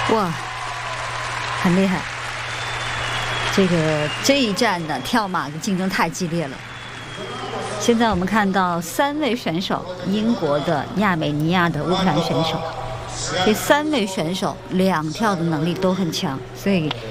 哇，很厉害。这一站的跳马的竞争太激烈了。现在我们看到3位选手，英国的、亚美尼亚的、乌克兰选手，这3位选手2跳的能力都很强，所以